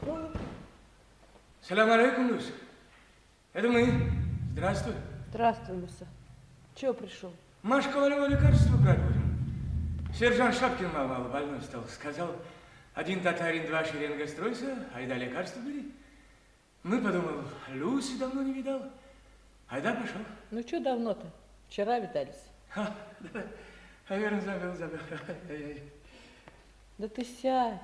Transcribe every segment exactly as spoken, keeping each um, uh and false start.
Салям алейкум, Люся. Это мы. Здравствуй. Здравствуй, Люся. Чего пришел? Маш Ковалева лекарство брать будем. Сержант Шапкин мало-мало больной стал. Сказал, один татарин, два шеренга стройся, айда лекарство бери. Мы подумали, Люси давно не видал. Айда пошел. Ну, что давно-то? Вчера видались. А, да, наверное, забыл, забыл. Да ты сядь.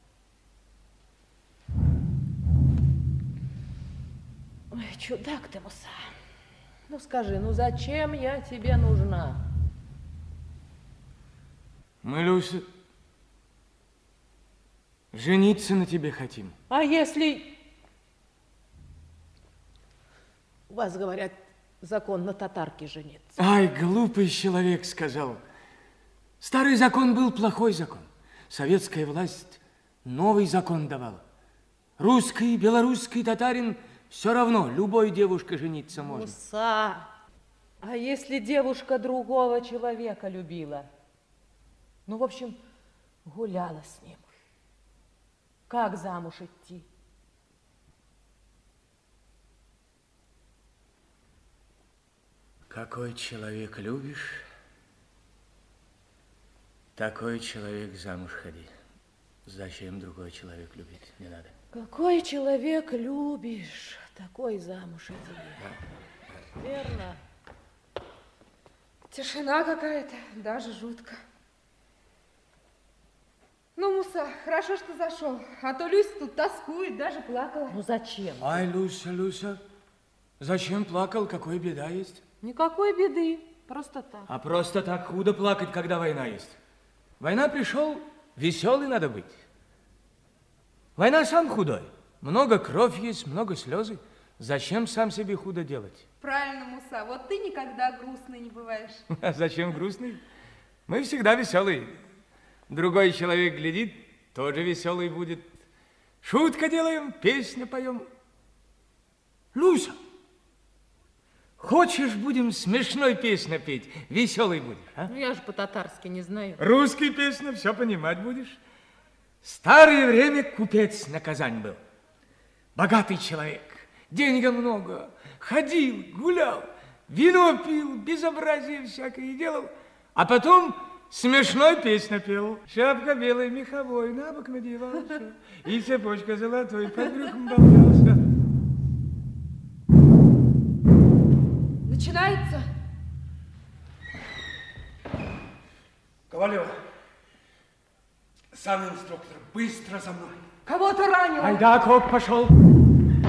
Ой, чудак ты, Муса. Ну, скажи, ну зачем я тебе нужна? Мы, Люся, жениться на тебе хотим. А если... У вас, говорят, закон на татарке жениться. Ай, глупый человек сказал. Старый закон был плохой закон. Советская власть новый закон давала. Русский, белорусский, татарин все равно, любой девушкой жениться можно. Муса, а если девушка другого человека любила? Ну, в общем, гуляла с ним. Как замуж идти? Какой человек любишь, такой человек замуж ходи. Зачем другой человек любить? Не надо. Какой человек любишь, такой замуж иди. Верно. Тишина какая-то, даже жутко. Ну, Муса, хорошо, что зашел. А то Люся тут тоскует, даже плакала. Ну, зачем? Ай, Люся, Люся, зачем плакал? Какой беда есть? Никакой беды, просто так. А просто так худо плакать, когда война есть. Война пришел, веселый надо быть. Война сам худой. Много кровь есть, много слезы. Зачем сам себе худо делать? Правильно, Муса, вот ты никогда грустный не бываешь. А зачем грустный? Мы всегда веселые. Другой человек глядит, тоже веселый будет. Шутка делаем, песню поем. Люся, хочешь, будем смешной песню петь, веселый будешь, а? Ну, я же по-татарски не знаю. Русский песню все понимать будешь. Старое время купец на Казань был. Богатый человек, денега много, ходил, гулял, вино пил, безобразие всякое делал, а потом смешной песню пел. Шапка белая, меховой, на бок надевался, и цепочка золотой под брюхом болтался. Начинается. Ковалева, сам инструктор, быстро за мной. Кого-то ранил. Айда, коп пошел.